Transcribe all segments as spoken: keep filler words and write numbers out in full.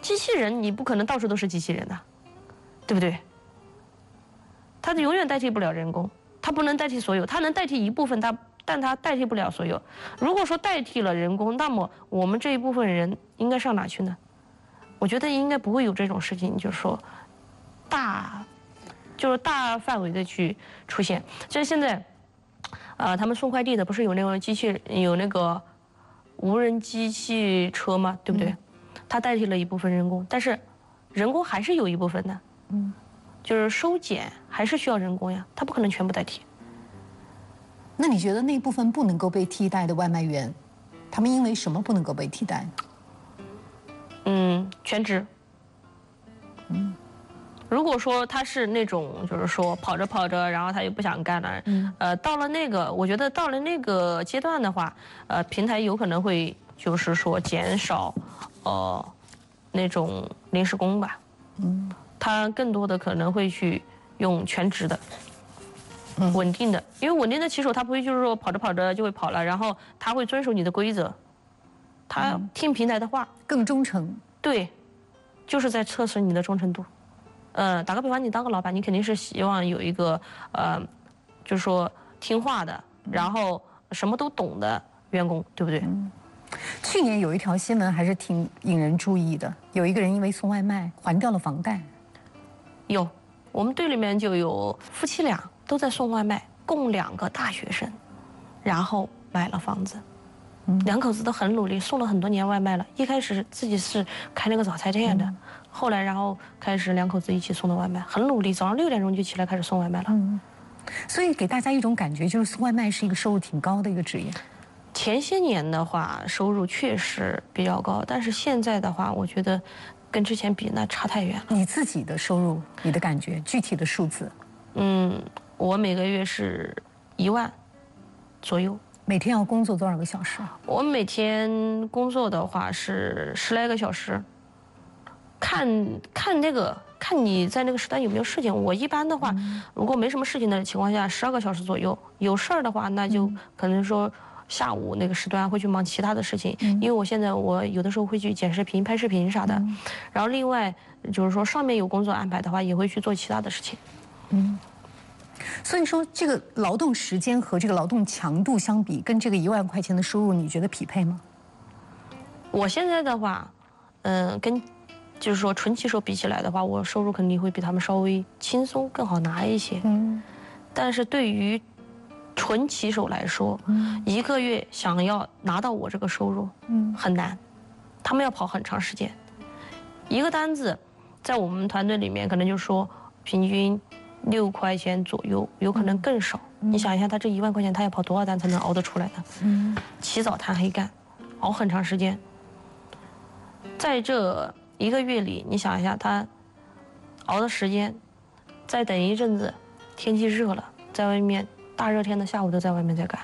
机器人你不可能到处都是机器人的，对不对？它永远代替不了人工，它不能代替所有，它能代替一部分，它但它代替不了所有。如果说代替了人工，那么我们这一部分人应该上哪去呢？我觉得应该不会有这种事情，就是说大，就是大范围的去出现。像现在，啊、呃，他们送快递的不是有那个机器有那个无人机器车吗？对不对？嗯、它代替了一部分人工，但是人工还是有一部分的，嗯，就是收件还是需要人工呀，它不可能全部代替。 那你觉得那部分不能够被替代的外卖员，他们因为什么不能够被替代呢？ 嗯，全职。嗯，如果说他是那种，就是说跑着跑着，然后他又不想干了，嗯，呃，到了那个，我觉得到了那个阶段的话，呃，平台有可能会就是说减少，呃，那种临时工吧。嗯，他更多的可能会去用全职的。稳定的，因为稳定的骑手他不会就是说跑着跑着就会跑了，然后他会遵守你的规则，他听平台的话， 更忠诚。 对，就是在测试你的忠诚度。呃，打个比方，你当个老板，你肯定是希望有一个呃，就是说听话的，然后什么都懂的员工，对不对？嗯。 去年有一条新闻还是挺引人注意的，有一个人因为送外卖还掉了房贷。 有，我们队里面就有夫妻俩。都在送外卖，供两个大学生，然后买了房子。嗯，两口子都很努力，送了很多年外卖了。一开始自己是开那个早餐店的，嗯、后来然后开始两口子一起送的外卖，很努力，早上六点钟就起来开始送外卖了。嗯， 所以给大家一种感觉，就是送外卖是一个收入挺高的一个职业。 前些年的话，收入确实比较高，但是现在的话，我觉得跟之前比那差太远了。 你自己的收入，你的感觉，具体的数字？ 嗯。我每个月是一万左右。 每天要工作多少个小时？ 我每天工作的话是十来个小时，看看那个看你在那个时段有没有事情。我一般的话，嗯、如果没什么事情的情况下，十二个小时左右。有事儿的话，那就可能说下午那个时段会去忙其他的事情。嗯、因为我现在我有的时候会去剪视频、拍视频啥的。嗯、然后另外就是说上面有工作安排的话，也会去做其他的事情。嗯。 所以说，这个劳动时间和这个劳动强度相比，跟这个一万块钱的收入，你觉得匹配吗？ 我现在的话，嗯、呃，跟就是说纯骑手比起来的话，我收入肯定会比他们稍微轻松、更好拿一些。嗯。但是对于纯骑手来说，嗯、一个月想要拿到我这个收入，嗯，很难，他们要跑很长时间。一个单子，在我们团队里面，可能就是说平均六块钱左右，有可能更少。嗯、你想一下，他这一万块钱，他要跑多少单才能熬得出来呢？嗯，起早贪黑干，熬很长时间。在这一个月里，你想一下，他熬的时间，再等一阵子，天气热了，在外面大热天的下午都在外面在干，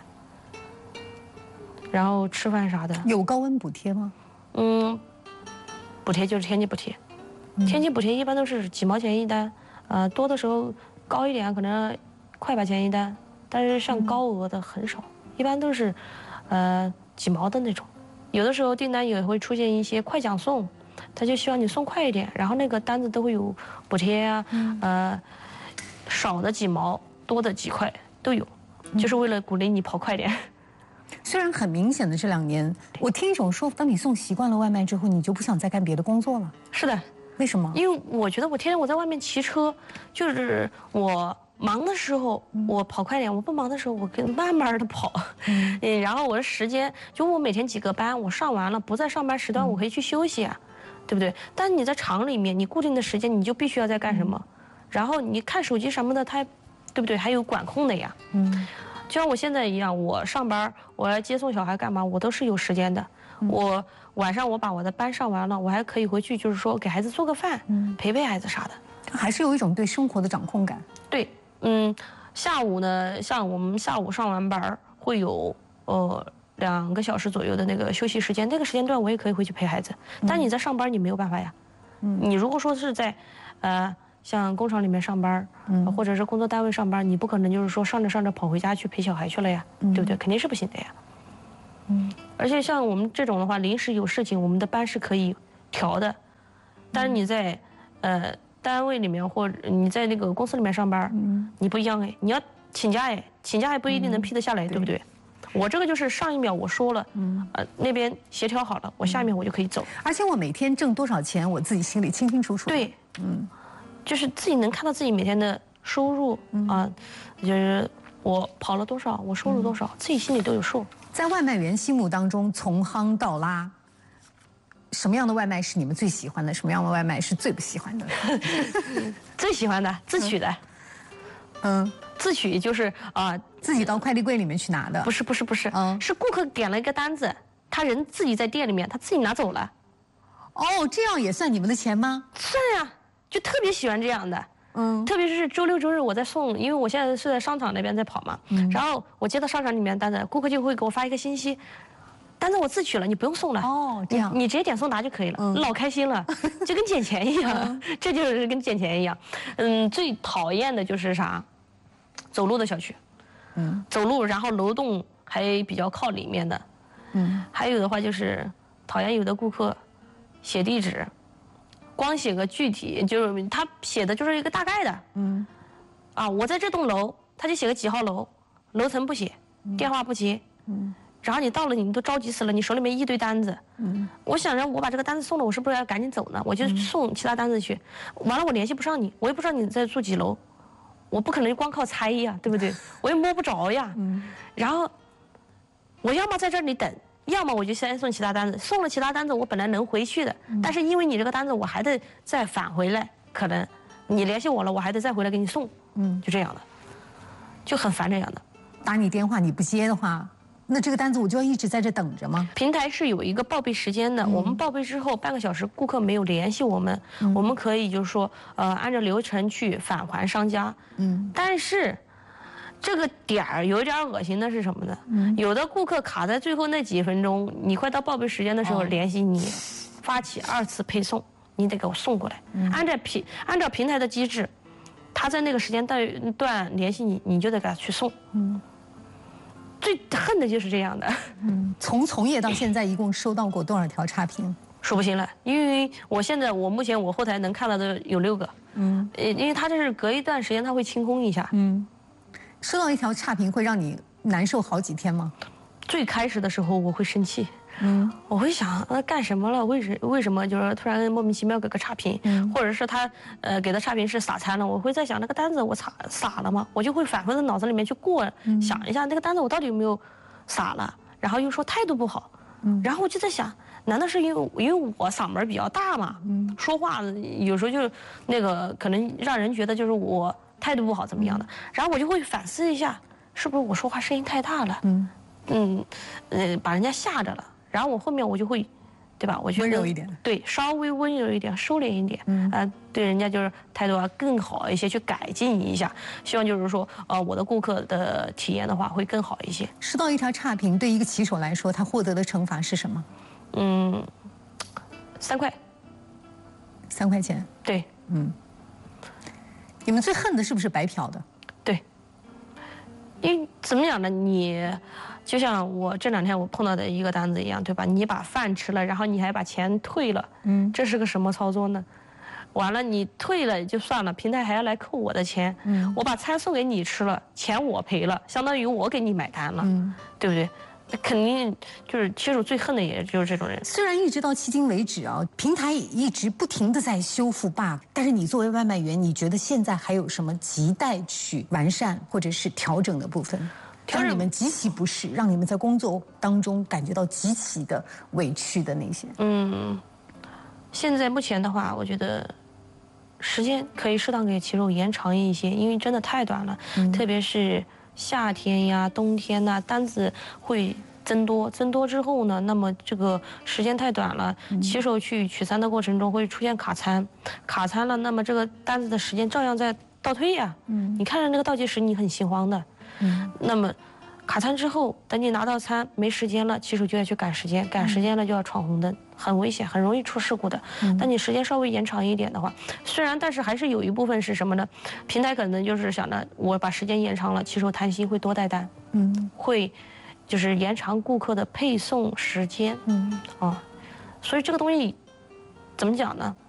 然后吃饭啥的。 有高温补贴吗？ 嗯，补贴就是天气补贴，嗯、天气补贴一般都是几毛钱一单。呃，多的时候高一点，可能快把钱一单，但是像高额的很少，嗯、一般都是，呃，几毛的那种。有的时候订单也会出现一些快奖送，他就希望你送快一点，然后那个单子都会有补贴啊，嗯、呃，少的几毛，多的几块都有，就是为了鼓励你跑快点。 虽然很明显的这两年，我听一种说，当你送习惯了外卖之后，你就不想再干别的工作了。 是的。 为什么？ 因为我觉得我天天我在外面骑车，就是我忙的时候我跑快点，我不忙的时候我跟慢慢的跑。嗯，然后我的时间就我每天几个班，我上完了不在上班时段，我可以去休息啊，对不对？但你在厂里面，你固定的时间你就必须要在干什么，然后你看手机什么的，它，对不对？还有管控的呀。嗯，就像我现在一样，我上班我要接送小孩干嘛，我都是有时间的。我晚上我把我的班上完了，我还可以回去，就是说给孩子做个饭，嗯，陪陪孩子啥的， 还是有一种对生活的掌控感。 对，嗯，下午呢，像我们下午上完班会有呃两个小时左右的那个休息时间，那个时间段我也可以回去陪孩子。但你在上班，你没有办法呀。嗯，你如果说是在，呃，像工厂里面上班，嗯，或者是工作单位上班，你不可能就是说上着上着跑回家去陪小孩去了呀，嗯、对不对？肯定是不行的呀。嗯，而且像我们这种的话，临时有事情，我们的班是可以调的。 但是你在，呃，单位里面或者你在那个公司里面上班，嗯，你不一样哎，你要请假哎，请假还不一定能批得下来，对不对？我这个就是上一秒我说了，嗯，呃，那边协调好了，我下一秒我就可以走。 而且我每天挣多少钱，我自己心里清清楚楚。 对，嗯，就是自己能看到自己每天的收入啊，就是我跑了多少，我收入多少，自己心里都有数。 在外卖员心目当中，从夯到拉。什么样的外卖是你们最喜欢的？什么样的外卖是最不喜欢的？ 最喜欢的自取的，嗯，自取就是啊、呃， 自己到快递柜里面去拿的。 不是不是不是，嗯，是顾客点了一个单子，他人自己在店里面，他自己拿走了。 哦，这样也算你们的钱吗？ 算呀，就特别喜欢这样的。嗯，特别是周六周日我在送，因为我现在是在商场那边在跑嘛，嗯，然后我接到商场里面单子，顾客就会给我发一个信息。单子我自取了，你不用送了哦，这样你, 你直接点送达就可以了，嗯、老开心了，就跟捡钱一样，嗯、这就是跟捡钱一样。嗯，最讨厌的就是啥？走路的小区，嗯，走路，然后楼栋还比较靠里面的，嗯，还有的话就是讨厌有的顾客写地址，光写个具体，就是他写的就是一个大概的，嗯，啊，我在这栋楼，他就写个几号楼，楼层不写，嗯、电话不接，嗯。然后你到了，你都着急死了，你手里面一堆单子。嗯，我想着我把这个单子送了，我是不是要赶紧走呢？我就送其他单子去。完了，我联系不上你，我也不知道你在住几楼，我不可能光靠猜呀，对不对？我又摸不着呀。嗯。然后，我要么在这里等，要么我就先送其他单子。送了其他单子，我本来能回去的，但是因为你这个单子，我还得再返回来，可能你联系我了，我还得再回来给你送。嗯，就这样的，就很烦这样的。 打你电话你不接的话。那这个单子我就要一直在这等着吗？ 平台是有一个报备时间的，嗯、我们报备之后半个小时，顾客没有联系我们，嗯、我们可以就是说，呃，按照流程去返还商家。嗯，但是这个点儿有点恶心的是什么呢？嗯，有的顾客卡在最后那几分钟，你快到报备时间的时候联系你，哦、发起二次配送，你得给我送过来。嗯、按照平按照平台的机制，他在那个时间段段联系你，你就得给他去送。嗯。最恨的就是这样的。 嗯，从从业到现在，一共收到过多少条差评？ 数不清了，因为我现在我目前我后台能看到的有六个。嗯，因为他这是隔一段时间他会清空一下。嗯， 收到一条差评会让你难受好几天吗？ 最开始的时候我会生气。嗯，我会想呃干什么了？为什为什么就是突然莫名其妙给个差评？嗯，或者是他呃给的差评是撒餐了？我会在想那个单子我撒撒了吗？我就会反复在脑子里面去过、嗯、想一下那个单子我到底有没有撒了？然后又说态度不好，嗯，然后我就在想，难道是因为因为我嗓门比较大嘛？嗯，说话有时候就那个可能让人觉得就是我态度不好怎么样的？嗯、然后我就会反思一下，是不是我说话声音太大了？嗯嗯呃把人家吓着了。然后我后面我就会，对吧？我觉得温柔一点， 对，稍微温柔一点，收敛一点，嗯，啊、呃，对人家就是态度啊更好一些，去改进一下。希望就是说，呃，我的顾客的体验的话会更好一些。 收到一条差评，对一个骑手来说，他获得的惩罚是什么？ 嗯，三块， 三块钱。 对，嗯。 你们最恨的是不是白嫖的？ 对。因为怎么讲呢？你。就像我这两天我碰到的一个单子一样，对吧？你把饭吃了，然后你还把钱退了，嗯，这是个什么操作呢？完了，你退了也就算了，平台还要来扣我的钱，嗯，我把餐送给你吃了，钱我赔了，相当于我给你买单了，嗯，对不对？肯定就是骑手最恨的也就是这种人。 虽然一直到迄今为止啊，平台也一直不停地在修复 bug， 但是你作为外卖员，你觉得现在还有什么亟待去完善或者是调整的部分？让你们极其不适，让你们在工作当中感觉到极其的委屈的那些。嗯， 现在目前的话，我觉得时间可以适当给骑手延长一些，因为真的太短了。嗯、特别是夏天呀、冬天呐，单子会增多，增多之后呢，那么这个时间太短了，嗯、骑手去取餐的过程中会出现卡餐，卡餐了，那么这个单子的时间照样在倒退呀。嗯，你看着那个倒计时，你很心慌的。嗯，那么卡餐之后，等你拿到餐没时间了，骑手就要去赶时间，赶时间了就要闯红灯，很危险，很容易出事故的。嗯、但你时间稍微延长一点的话，虽然但是还是有一部分是什么呢？平台可能就是想着我把时间延长了，骑手贪心会多带单，嗯，会就是延长顾客的配送时间，嗯啊，所以这个东西怎么讲呢？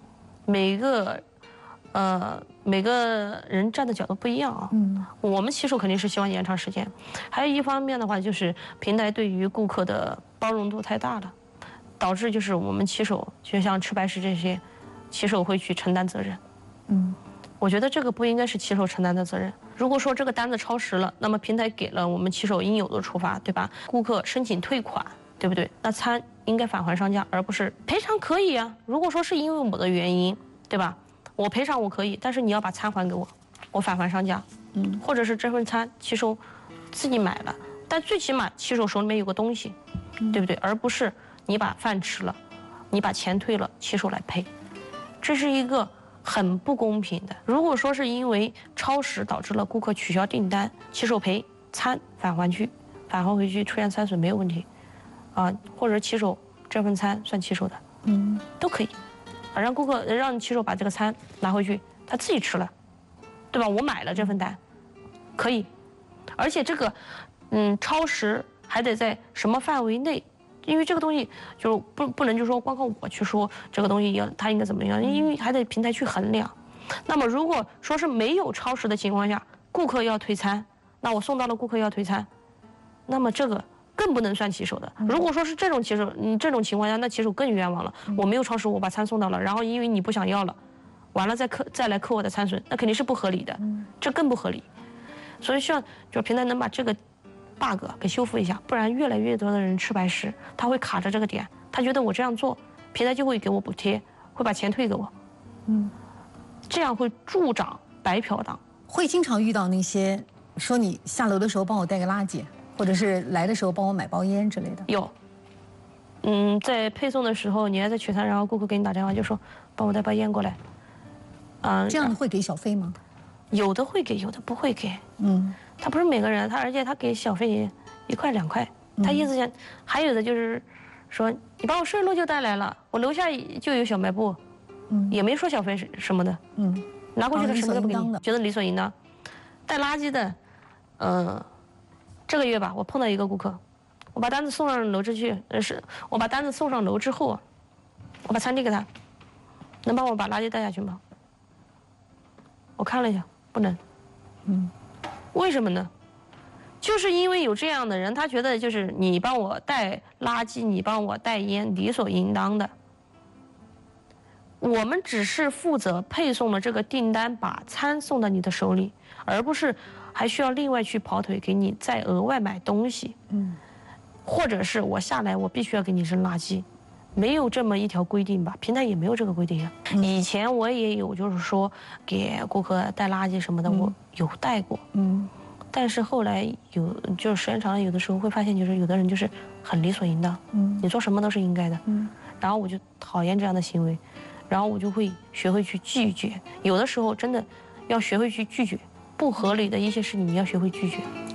每个，呃，每个人站的角度不一样啊。嗯，我们骑手肯定是希望延长时间，还有一方面的话就是平台对于顾客的包容度太大了，导致就是我们骑手就像吃白食这些，骑手会去承担责任。嗯，我觉得这个不应该是骑手承担的责任。如果说这个单子超时了，那么平台给了我们骑手应有的处罚，对吧？顾客申请退款，对不对？那餐应该返还商家，而不是赔偿可以啊。如果说是因为我的原因，对吧？我赔偿我可以，但是你要把餐还给我，我返还商家。嗯，或者是这份餐骑手自己买了，但最起码骑手手里面有个东西，对不对？而不是你把饭吃了，你把钱退了，骑手来赔，这是一个很不公平的。如果说是因为超时导致了顾客取消订单，骑手赔，餐返还去，返还回去出现餐损没有问题，啊，或者骑手这份餐算骑手的，嗯，都可以。啊，让顾客让骑手把这个餐拿回去，他自己吃了，对吧？我买了这份单，可以，而且这个，嗯，超时还得在什么范围内？因为这个东西就不不能就说光靠我去说这个东西要它应该怎么样，因为还得平台去衡量。那么如果说是没有超时的情况下，顾客要退餐，那我送到了顾客要退餐，那么这个更不能算骑手的。如果说是这种骑手，你这种情况下，那骑手更冤枉了。我没有超时，我把餐送到了，然后因为你不想要了，完了再扣再来扣我的餐损，那肯定是不合理的，这更不合理。所以希望就平台能把这个 bug 给修复一下，不然越来越多的人吃白食，他会卡着这个点，他觉得我这样做，平台就会给我补贴，会把钱退给我，嗯，这样会助长白嫖党。 会经常遇到那些说你下楼的时候帮我带个垃圾，或者是来的时候帮我买包烟之类的。 有，嗯，在配送的时候，你还在取餐，然后顾客给你打电话就说帮我带包烟过来， 啊、嗯，这样会给小费吗？ 有的会给，有的不会给，嗯。他不是每个人，他而且他给小费一块两块，他意思想，还有的就是说你把我顺路就带来了，我楼下就有小卖部，嗯，也没说小费是什么的，嗯，拿过去他什么都不给你，觉得理所应当。带垃圾的，呃，这个月吧，我碰到一个顾客，我把单子送上楼之去，呃，是我把单子送上楼之后啊，我把餐递给他，能帮我把垃圾带下去吗？我看了一下，不能，嗯。为什么呢？就是因为有这样的人，他觉得就是你帮我带垃圾，你帮我带烟，理所应当的。我们只是负责配送了这个订单，把餐送到你的手里，而不是还需要另外去跑腿给你再额外买东西。嗯，或者是我下来我必须要给你扔垃圾，没有这么一条规定吧？平台也没有这个规定啊。嗯、以前我也有，就是说给顾客带垃圾什么的，嗯、我有带过。嗯，但是后来有，就是时间长了，有的时候会发现，就是有的人就是很理所应当。嗯，你做什么都是应该的。嗯，然后我就讨厌这样的行为，然后我就会学会去拒绝。有的时候真的要学会去拒绝不合理的一些事情，你要学会拒绝。